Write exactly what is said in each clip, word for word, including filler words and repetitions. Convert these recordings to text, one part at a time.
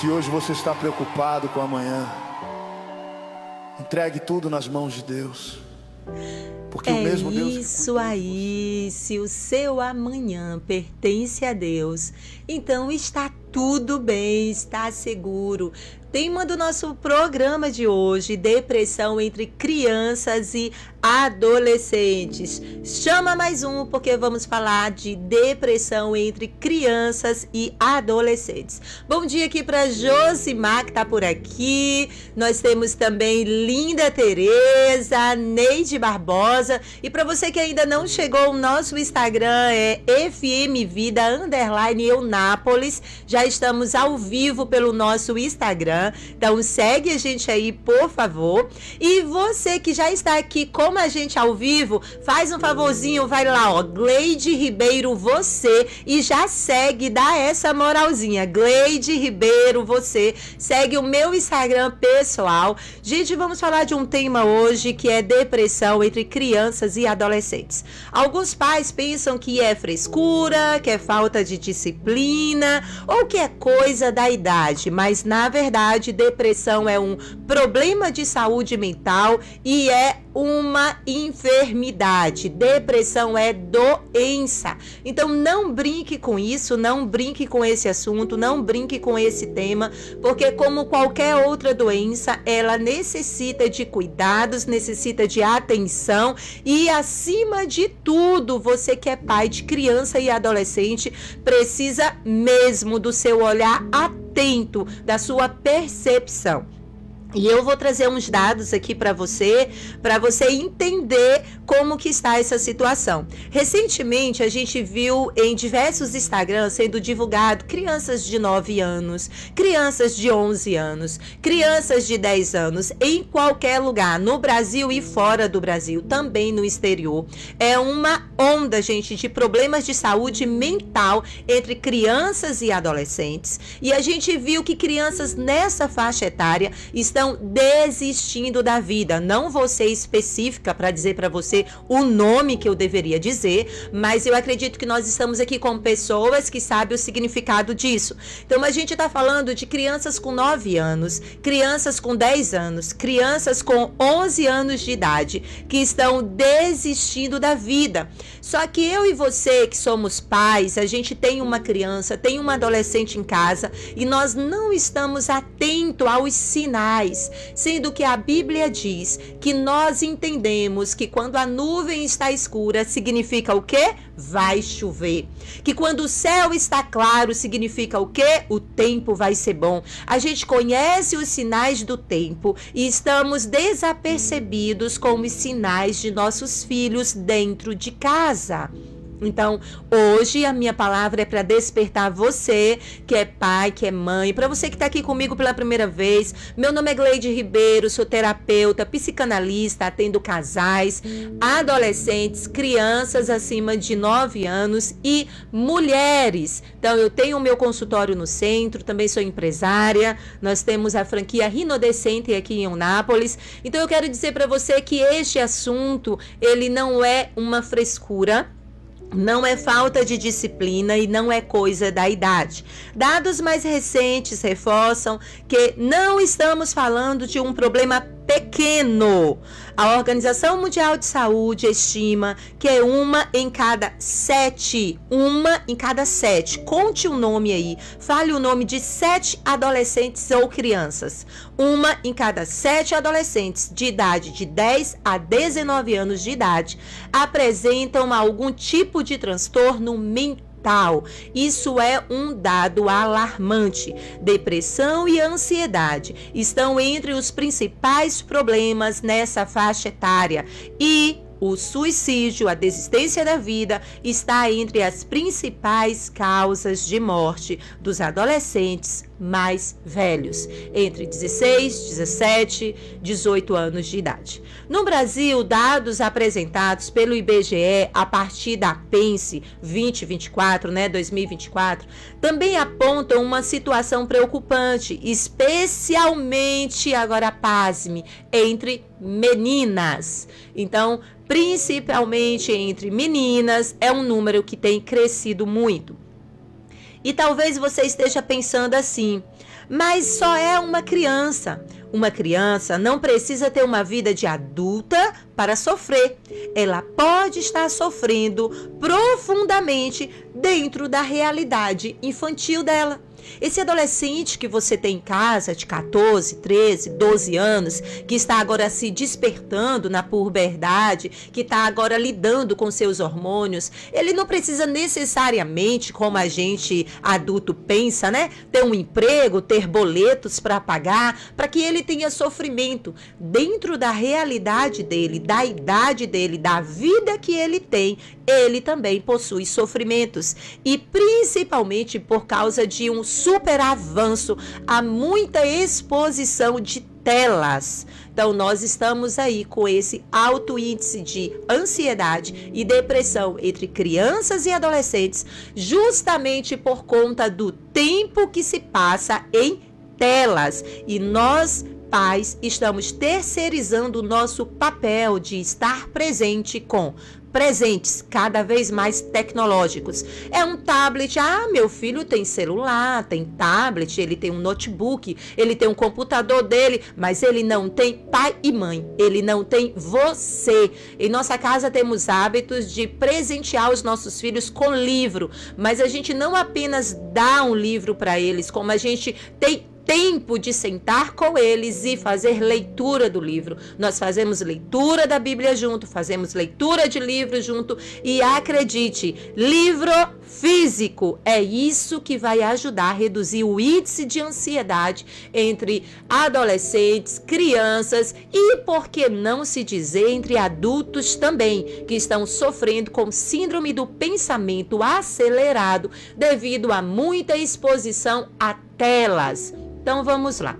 Se hoje você está preocupado com amanhã, entregue tudo nas mãos de Deus. Porque é o mesmo Deus isso aí, se o seu amanhã pertence a Deus, então está tudo bem, está seguro. Tema do nosso programa de hoje: depressão entre crianças e adolescentes. Chama mais um, porque vamos falar de depressão entre crianças e adolescentes. Bom dia aqui para Josimar, que está por aqui. Nós temos também Linda Tereza, Neide Barbosa. E para você que ainda não chegou, o nosso Instagram é F M Vida underline Eunápolis. Já estamos ao vivo pelo nosso Instagram. Então segue a gente aí, por favor. E você que já está aqui com a gente ao vivo, faz um favorzinho, vai lá, ó, Gleide Ribeiro, você, e já segue, dá essa moralzinha. Gleide Ribeiro, você, segue o meu Instagram pessoal. Gente, vamos falar de um tema hoje que é depressão entre crianças e adolescentes. Alguns pais pensam que é frescura, que é falta de disciplina ou que é coisa da idade, mas na verdade depressão é um problema de saúde mental e é uma enfermidade. Depressão é doença. Então não brinque com isso, não brinque com esse assunto, não brinque com esse tema, porque como qualquer outra doença, ela necessita de cuidados, necessita de atenção e, acima de tudo, você que é pai de criança e adolescente, precisa mesmo do seu olhar atento, da sua percepção. E eu vou trazer uns dados aqui para você, para você entender como que está essa situação. Recentemente, a gente viu em diversos Instagrams sendo divulgado crianças de nove anos, crianças de onze anos, crianças de dez anos, em qualquer lugar, no Brasil e fora do Brasil, também no exterior. É uma onda, gente, de problemas de saúde mental entre crianças e adolescentes. E a gente viu que crianças nessa faixa etária estão desistindo da vida. Não vou ser específica para dizer para você o nome que eu deveria dizer, mas eu acredito que nós estamos aqui com pessoas que sabem o significado disso. Então a gente está falando de crianças com nove anos, crianças com dez anos, crianças com onze anos de idade que estão desistindo da vida. Só que eu e você que somos pais, a gente tem uma criança, tem uma adolescente em casa e nós não estamos atentos aos sinais. Sendo que a Bíblia diz que nós entendemos que quando a nuvem está escura, significa o quê? Vai chover. Que quando o céu está claro, significa o quê? O tempo vai ser bom. A gente conhece os sinais do tempo e estamos desapercebidos com os sinais de nossos filhos dentro de casa. Então, hoje a minha palavra é para despertar você, que é pai, que é mãe, para você que está aqui comigo pela primeira vez. Meu nome é Gleide Ribeiro, sou terapeuta, psicanalista, atendo casais, adolescentes, crianças acima de nove anos e mulheres. Então, eu tenho o meu consultório no centro, também sou empresária, nós temos a franquia Rinodecente aqui em Eunápolis. Então, eu quero dizer para você que este assunto, ele não é uma frescura, não é falta de disciplina e não é coisa da idade. Dados mais recentes reforçam que não estamos falando de um problema pequeno. A Organização Mundial de Saúde estima que é uma em cada sete, uma em cada sete, conte o nome aí, fale o nome de sete adolescentes ou crianças. Uma em cada sete adolescentes de idade de dez a dezenove anos de idade apresentam algum tipo de transtorno mental. Isso é um dado alarmante. Depressão e ansiedade estão entre os principais problemas nessa faixa etária e o suicídio, a desistência da vida, está entre as principais causas de morte dos adolescentes mais velhos, entre dezesseis, dezessete, dezoito anos de idade. No Brasil, dados apresentados pelo I B G E a partir da Pense vinte vinte e quatro, né, dois mil e vinte e quatro, também apontam uma situação preocupante, especialmente, agora pasme, entre meninas. Então, principalmente entre meninas, é um número que tem crescido muito. E talvez você esteja pensando assim, mas só é uma criança. Uma criança não precisa ter uma vida de adulta para sofrer. Ela pode estar sofrendo profundamente dentro da realidade infantil dela. Esse adolescente que você tem em casa de quatorze, treze, doze anos, que está agora se despertando na puberdade, que está agora lidando com seus hormônios, ele não precisa necessariamente, como a gente adulto pensa, né? Ter um emprego, ter boletos para pagar, para que ele tenha sofrimento. Dentro da realidade dele, da idade dele, da vida que ele tem, ele também possui sofrimentos. E principalmente por causa de um super avanço a muita exposição de telas. Então nós estamos aí com esse alto índice de ansiedade e depressão entre crianças e adolescentes, justamente por conta do tempo que se passa em telas. E nós, pais, estamos terceirizando o nosso papel de estar presente com presentes cada vez mais tecnológicos. É um tablet, ah, meu filho tem celular, tem tablet, ele tem um notebook, ele tem um computador dele, mas ele não tem pai e mãe, ele não tem você. Em nossa casa temos hábitos de presentear os nossos filhos com livro, mas a gente não apenas dá um livro para eles, como a gente tem tempo de sentar com eles e fazer leitura do livro. Nós fazemos leitura da Bíblia junto, fazemos leitura de livro junto e acredite, livro físico é isso que vai ajudar a reduzir o índice de ansiedade entre adolescentes, crianças e, por que não se dizer, entre adultos também, que estão sofrendo com síndrome do pensamento acelerado devido a muita exposição a telas. Então vamos lá.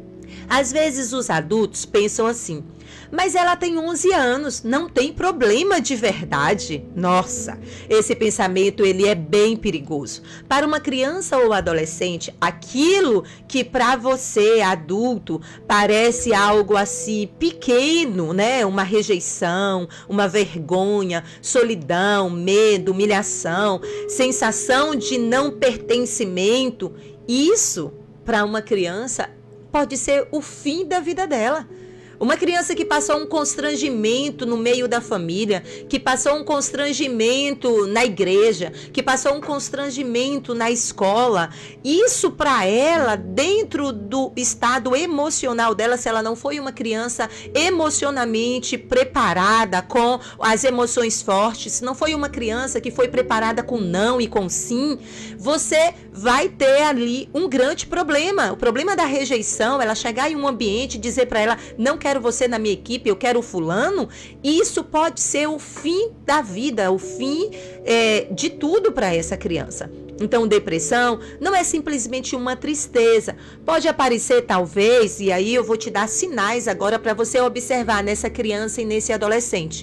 Às vezes os adultos pensam assim, mas ela tem onze anos, não tem problema de verdade. Nossa, esse pensamento ele é bem perigoso. Para uma criança ou adolescente, aquilo que para você, adulto, parece algo assim pequeno, né? Uma rejeição, uma vergonha, solidão, medo, humilhação, sensação de não pertencimento, isso para uma criança pode ser o fim da vida dela. Uma criança que passou um constrangimento no meio da família, que passou um constrangimento na igreja, que passou um constrangimento na escola, isso para ela, dentro do estado emocional dela, se ela não foi uma criança emocionalmente preparada com as emoções fortes, se não foi uma criança que foi preparada com não e com sim, você vai ter ali um grande problema. O problema da rejeição, ela chegar em um ambiente e dizer para ela, não quero quero você na minha equipe, eu quero o fulano, isso pode ser o fim da vida, o fim é, de tudo para essa criança. Então, depressão não é simplesmente uma tristeza. Pode aparecer talvez, e aí eu vou te dar sinais agora para você observar nessa criança e nesse adolescente.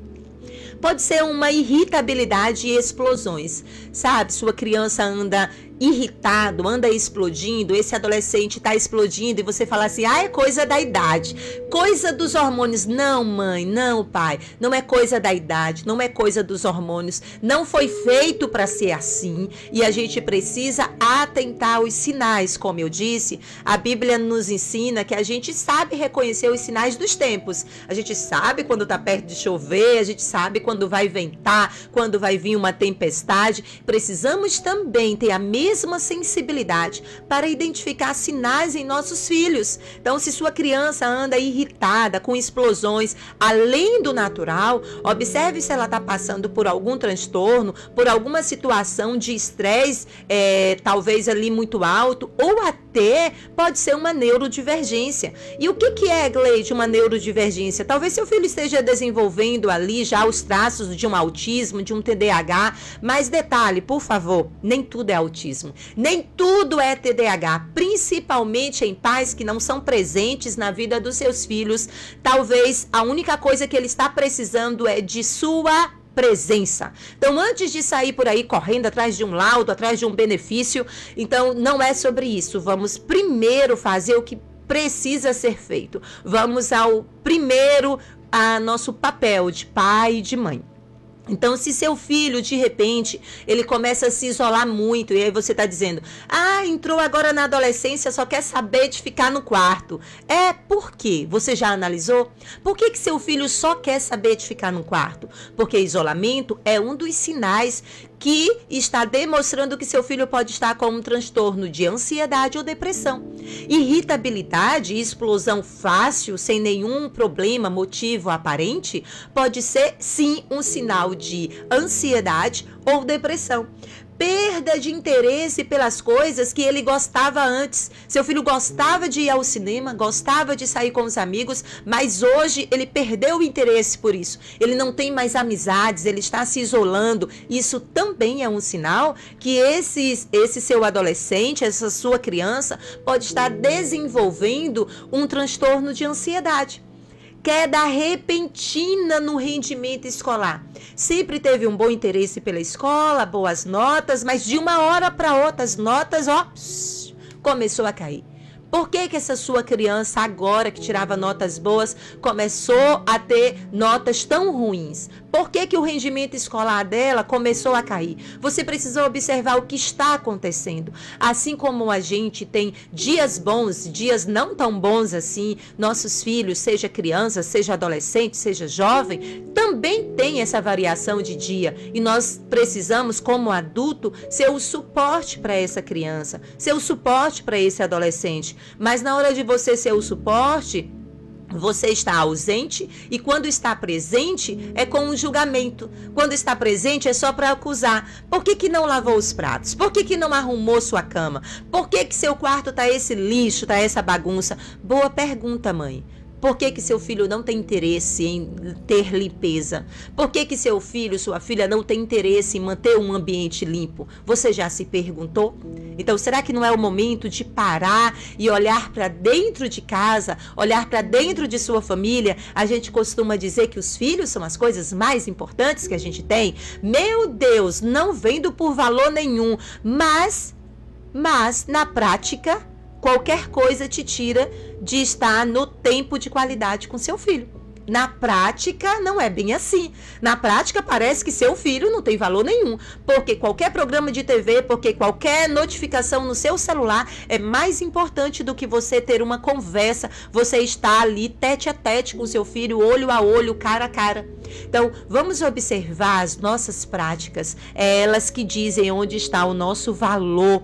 Pode ser uma irritabilidade e explosões, sabe? Sua criança anda irritado, anda explodindo, esse adolescente está explodindo e você fala assim, ah, é coisa da idade, coisa dos hormônios. Não, mãe, não, pai, não é coisa da idade, não é coisa dos hormônios, não foi feito para ser assim e a gente precisa atentar aos sinais. Como eu disse, a Bíblia nos ensina que a gente sabe reconhecer os sinais dos tempos, a gente sabe quando está perto de chover, a gente sabe quando vai ventar, quando vai vir uma tempestade. Precisamos também ter a mesma mesma sensibilidade para identificar sinais em nossos filhos. Então, se sua criança anda irritada, com explosões além do natural, observe se ela está passando por algum transtorno, por alguma situação de estresse, é, talvez ali muito alto, ou até pode ser uma neurodivergência. E o que, que é, Gleide, uma neurodivergência? Talvez seu filho esteja desenvolvendo ali já os traços de um autismo, de um T D A H, mas detalhe, por favor, nem tudo é autismo. Nem tudo é T D A H, principalmente em pais que não são presentes na vida dos seus filhos. Talvez a única coisa que ele está precisando é de sua presença. Então, antes de sair por aí correndo atrás de um laudo, atrás de um benefício, então não é sobre isso. Vamos primeiro fazer o que precisa ser feito. Vamos ao primeiro, a nosso papel de pai e de mãe. Então, se seu filho, de repente, ele começa a se isolar muito, e aí você está dizendo, ah, entrou agora na adolescência, só quer saber de ficar no quarto. É, por quê? Você já analisou? Por que que seu filho só quer saber de ficar no quarto? Porque isolamento é um dos sinais que está demonstrando que seu filho pode estar com um transtorno de ansiedade ou depressão. Irritabilidade e explosão fácil, sem nenhum problema, motivo aparente, pode ser sim um sinal de ansiedade ou depressão. Perda de interesse pelas coisas que ele gostava antes. Seu filho gostava de ir ao cinema, gostava de sair com os amigos, mas hoje ele perdeu o interesse por isso. Ele não tem mais amizades, ele está se isolando. Isso também é um sinal que esse, esse seu adolescente, essa sua criança, pode estar desenvolvendo um transtorno de ansiedade. Queda repentina no rendimento escolar. Sempre teve um bom interesse pela escola, boas notas, mas de uma hora para outra as notas, ó, começou a cair. Por que que essa sua criança, agora que tirava notas boas, começou a ter notas tão ruins? Por que que o rendimento escolar dela começou a cair? Você precisa observar o que está acontecendo. Assim como a gente tem dias bons, dias não tão bons assim, nossos filhos, seja criança, seja adolescente, seja jovem, também tem essa variação de dia. E nós precisamos, como adulto, ser o suporte para essa criança, ser o suporte para esse adolescente. Mas na hora de você ser o suporte, você está ausente, e quando está presente é com um julgamento. Quando está presente é só para acusar. Por que que não lavou os pratos? Por que que não arrumou sua cama? Por que que seu quarto está esse lixo, está essa bagunça? Boa pergunta, mãe. Por que que seu filho não tem interesse em ter limpeza? Por que que seu filho, sua filha não tem interesse em manter um ambiente limpo? Você já se perguntou? Então, será que não é o momento de parar e olhar para dentro de casa, olhar para dentro de sua família? A gente costuma dizer que os filhos são as coisas mais importantes que a gente tem. Meu Deus, não vendo por valor nenhum, mas, mas na prática, qualquer coisa te tira de estar no tempo de qualidade com seu filho. Na prática, não é bem assim. Na prática, parece que seu filho não tem valor nenhum. Porque qualquer programa de T V, porque qualquer notificação no seu celular é mais importante do que você ter uma conversa. Você está ali tete a tete com seu filho, olho a olho, cara a cara. Então, vamos observar as nossas práticas. É elas que dizem onde está o nosso valor.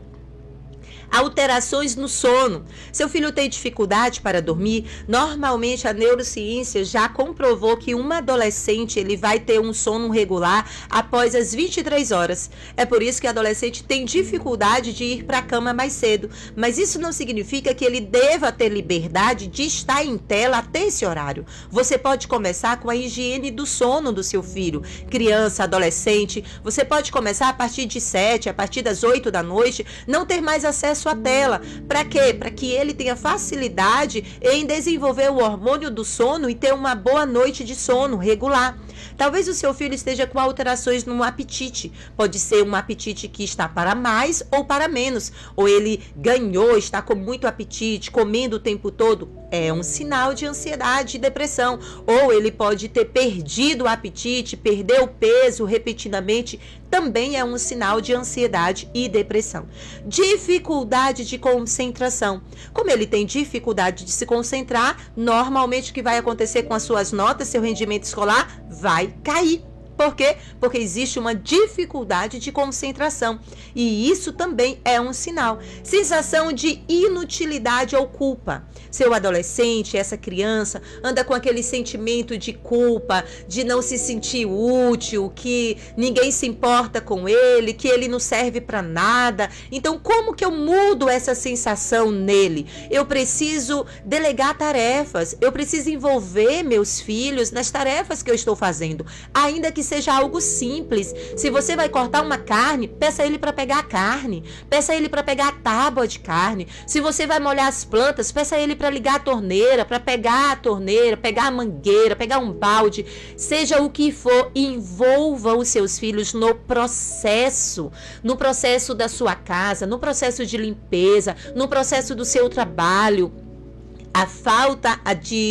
Alterações no sono. Seu filho tem dificuldade para dormir? Normalmente a neurociência já comprovou que um adolescente ele vai ter um sono regular após as vinte e três horas. É por isso que o adolescente tem dificuldade de ir para a cama mais cedo. Mas isso não significa que ele deva ter liberdade de estar em tela até esse horário. Você pode começar com a higiene do sono do seu filho. Criança, adolescente, você pode começar a partir de sete, a partir das oito da noite, não ter mais acesso sua tela. Para quê? Para que ele tenha facilidade em desenvolver o hormônio do sono e ter uma boa noite de sono regular. Talvez o seu filho esteja com alterações no apetite. Pode ser um apetite que está para mais ou para menos. Ou ele ganhou, está com muito apetite, comendo o tempo todo. É um sinal de ansiedade e depressão. Ou ele pode ter perdido o apetite, perdeu peso repetidamente. Também é um sinal de ansiedade e depressão. Dificuldade de concentração. Como ele tem dificuldade de se concentrar, normalmente o que vai acontecer com as suas notas, seu rendimento escolar, vai cair. Por quê? Porque existe uma dificuldade de concentração. E isso também é um sinal. Sensação de inutilidade ou culpa. Seu adolescente, essa criança, anda com aquele sentimento de culpa, de não se sentir útil, que ninguém se importa com ele, que ele não serve para nada. Então, como que eu mudo essa sensação nele? Eu preciso delegar tarefas. Eu preciso envolver meus filhos nas tarefas que eu estou fazendo. Ainda que seja algo simples. Se você vai cortar uma carne, peça ele para pegar a carne. Peça ele para pegar a tábua de carne. Se você vai molhar as plantas, peça ele para ligar a torneira, para pegar a torneira, pegar a mangueira, pegar um balde. Seja o que for, envolva os seus filhos no processo. No processo da sua casa, no processo de limpeza, no processo do seu trabalho. A falta de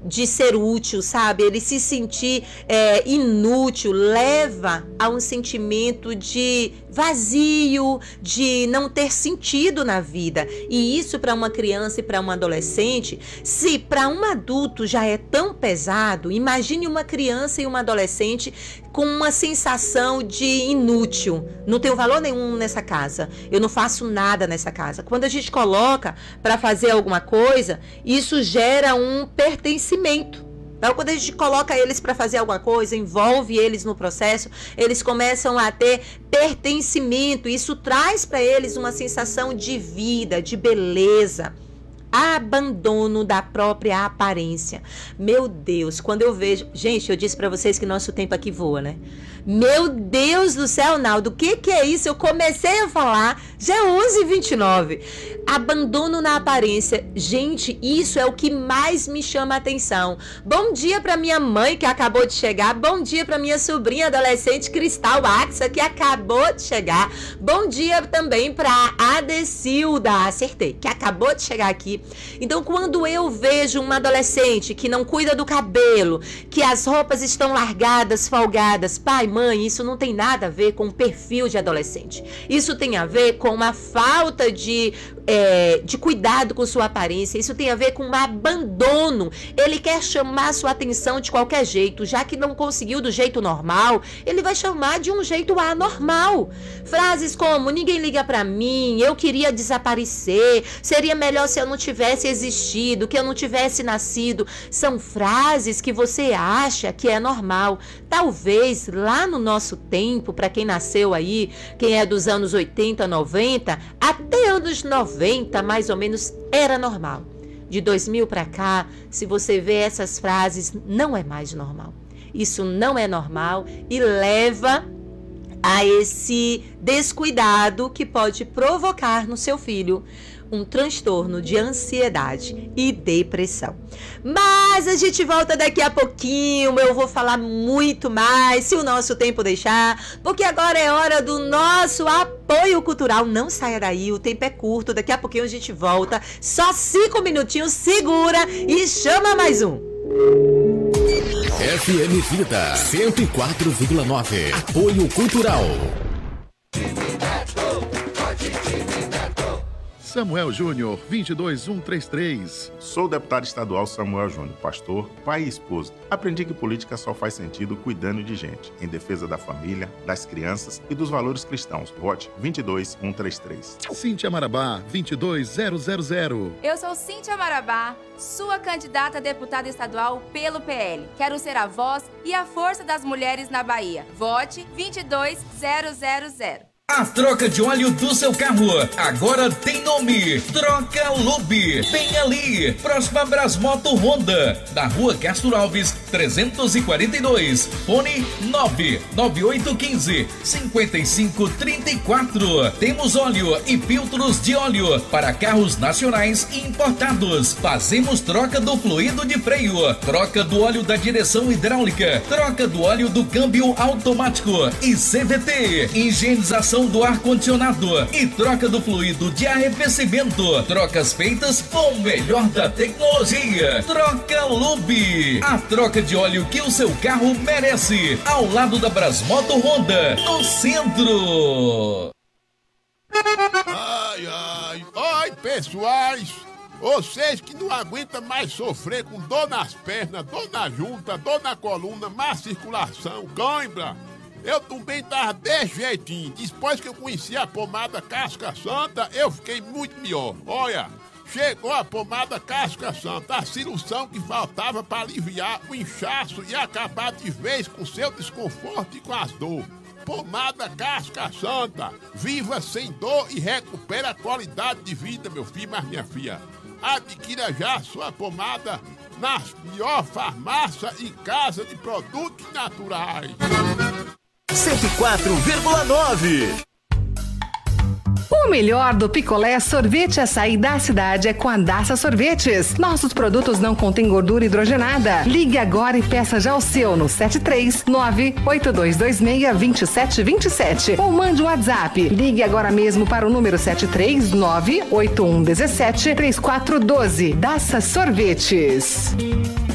de ser útil, sabe? Ele se sentir é, inútil, leva a um sentimento de vazio, de não ter sentido na vida. E isso para uma criança e para um adolescente, se para um adulto já é tão pesado, imagine uma criança e uma adolescente com uma sensação de inútil. Não tenho valor nenhum nessa casa. Eu não faço nada nessa casa. Quando a gente coloca para fazer alguma coisa, isso gera um pertencimento. Então, quando a gente coloca eles para fazer alguma coisa, envolve eles no processo, eles começam a ter pertencimento. Isso traz para eles uma sensação de vida, de beleza. Abandono da própria aparência. Meu Deus, quando eu vejo... Gente, eu disse para vocês que nosso tempo aqui voa, né? Meu Deus do céu, Naldo, o que que é isso? Eu comecei a falar, já é onze e vinte e nove. Abandono na aparência. Gente, isso é o que mais me chama a atenção. Bom dia para minha mãe, que acabou de chegar. Bom dia para minha sobrinha adolescente Cristal Axa, que acabou de chegar. Bom dia também para Adecilda, acertei, que acabou de chegar aqui. Então, quando eu vejo uma adolescente que não cuida do cabelo, que as roupas estão largadas, folgadas, pai, mãe, isso não tem nada a ver com o perfil de adolescente. Isso tem a ver com uma falta de, é, de cuidado com sua aparência. Isso tem a ver com um abandono. Ele quer chamar sua atenção de qualquer jeito. Já que não conseguiu do jeito normal, ele vai chamar de um jeito anormal. Frases como, ninguém liga pra mim, eu queria desaparecer, seria melhor se eu não tivesse existido, que eu não tivesse nascido. São frases que você acha que é normal. Talvez lá no nosso tempo, para quem nasceu aí, quem é dos anos oitenta, noventa, até anos noventa, mais ou menos, era normal. De dois mil para cá, se você vê essas frases, não é mais normal. Isso não é normal e leva a esse descuidado que pode provocar no seu filho um transtorno de ansiedade e depressão. Mas a gente volta daqui a pouquinho, eu vou falar muito mais, se o nosso tempo deixar, porque agora é hora do nosso apoio cultural. Não saia daí, o tempo é curto, daqui a pouquinho a gente volta, só cinco minutinhos, segura e chama mais um. F M Vida cento e quatro vírgula nove. Apoio Cultural. Samuel Júnior, vinte e dois mil cento e trinta e três. Sou o deputado estadual Samuel Júnior, pastor, pai e esposo. Aprendi que política só faz sentido cuidando de gente, em defesa da família, das crianças e dos valores cristãos. Vote vinte e dois mil cento e trinta e três. Cíntia Marabá, vinte e dois mil. Eu sou Cíntia Marabá, sua candidata a deputada estadual pelo P L. Quero ser a voz e a força das mulheres na Bahia. Vote vinte e dois mil. A troca de óleo do seu carro agora tem nome: Troca Lube. Bem ali, próxima Brasmoto Honda, na rua Castro Alves, trezentos e quarenta e dois. Fone nove nove oito um cinco, cinco cinco três quatro. Temos óleo e filtros de óleo para carros nacionais e importados. Fazemos troca do fluido de freio, troca do óleo da direção hidráulica, troca do óleo do câmbio automático e C V T, higienização do ar-condicionado e troca do fluido de arrefecimento. Trocas feitas com o melhor da tecnologia. Troca Lube. A troca de óleo que o seu carro merece. Ao lado da Brasmoto Honda, no centro. Ai, ai, ai, pessoais. Vocês que não aguentam mais sofrer com dor nas pernas, dor na junta, dor na coluna, má circulação, cãibra. Eu também tava desse jeitinho. Depois que eu conheci a pomada Casca Santa, eu fiquei muito melhor. Olha, chegou a pomada Casca Santa, a solução que faltava para aliviar o inchaço e acabar de vez com seu desconforto e com as dores. Pomada Casca Santa, viva sem dor e recupera a qualidade de vida, meu filho, mas minha filha. Adquira já a sua pomada nas melhores farmácias e casa de produtos naturais. cento e quatro vírgula nove. O melhor do picolé sorvete açaí da cidade é com a Daça Sorvetes. Nossos produtos não contêm gordura hidrogenada. Ligue agora e peça já o seu no sete três nove oito dois dois seis dois sete dois sete ou mande um WhatsApp. Ligue agora mesmo para o número sete três nove oito um um sete três quatro um dois. Daça Sorvetes.